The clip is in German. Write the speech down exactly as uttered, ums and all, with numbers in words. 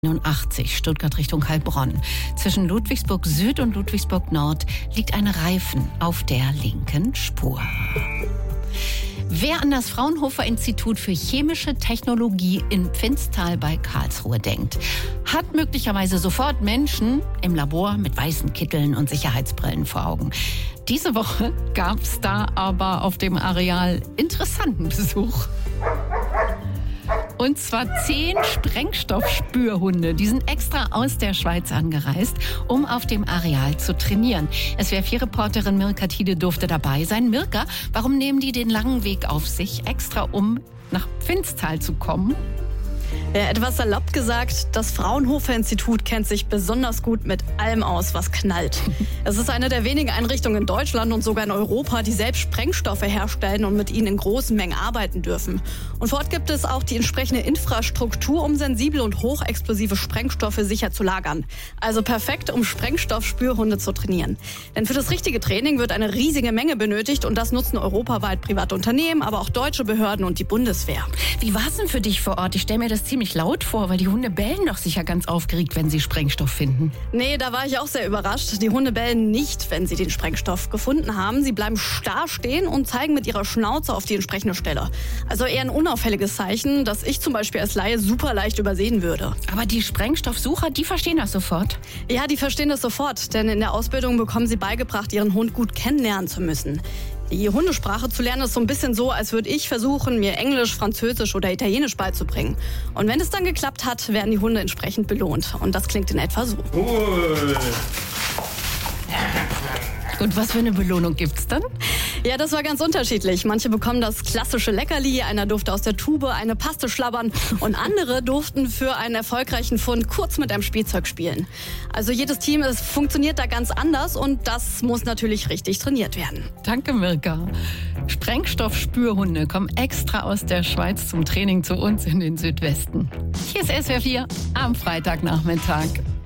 neunundachtzig, Stuttgart Richtung Heilbronn. Zwischen Ludwigsburg Süd und Ludwigsburg Nord liegt ein Reifen auf der linken Spur. Wer an das Fraunhofer Institut für chemische Technologie in Pfinztal bei Karlsruhe denkt, hat möglicherweise sofort Menschen im Labor mit weißen Kitteln und Sicherheitsbrillen vor Augen. Diese Woche gab es da aber auf dem Areal interessanten Besuch. Und zwar zehn Sprengstoffspürhunde. Die sind extra aus der Schweiz angereist, um auf dem Areal zu trainieren. S W R vier Reporterin Mirka Thiede durfte dabei sein. Mirka, warum nehmen die den langen Weg auf sich, extra um nach Pfinztal zu kommen? Ja, etwas salopp gesagt, das Fraunhofer Institut kennt sich besonders gut mit allem aus, was knallt. Es ist eine der wenigen Einrichtungen in Deutschland und sogar in Europa, die selbst Sprengstoffe herstellen und mit ihnen in großen Mengen arbeiten dürfen. Und vor Ort gibt es auch die entsprechende Infrastruktur, um sensible und hochexplosive Sprengstoffe sicher zu lagern. Also perfekt, um Sprengstoffspürhunde zu trainieren. Denn für das richtige Training wird eine riesige Menge benötigt und das nutzen europaweit private Unternehmen, aber auch deutsche Behörden und die Bundeswehr. Wie war es denn für dich vor Ort? Ich stelle mir das ziemlich laut vor, weil die Hunde bellen doch sicher ganz aufgeregt, wenn sie Sprengstoff finden. Nee, da war ich auch sehr überrascht. Die Hunde bellen nicht, wenn sie den Sprengstoff gefunden haben. Sie bleiben starr stehen und zeigen mit ihrer Schnauze auf die entsprechende Stelle. Also eher ein unauffälliges Zeichen, das ich zum Beispiel als Laie super leicht übersehen würde. Aber die Sprengstoffsucher, die verstehen das sofort? Ja, die verstehen das sofort, denn in der Ausbildung bekommen sie beigebracht, ihren Hund gut kennenlernen zu müssen. Die Hundesprache zu lernen ist so ein bisschen so, als würde ich versuchen, mir Englisch, Französisch oder Italienisch beizubringen. Und wenn es dann geklappt hat, werden die Hunde entsprechend belohnt. Und das klingt in etwa so. Cool. Und was für eine Belohnung gibt's dann? Ja, das war ganz unterschiedlich. Manche bekommen das klassische Leckerli, einer durfte aus der Tube eine Paste schlabbern und andere durften für einen erfolgreichen Fund kurz mit einem Spielzeug spielen. Also jedes Team, es funktioniert da ganz anders und das muss natürlich richtig trainiert werden. Danke, Mirka. Sprengstoffspürhunde kommen extra aus der Schweiz zum Training zu uns in den Südwesten. Hier ist S W R vier am Freitagnachmittag.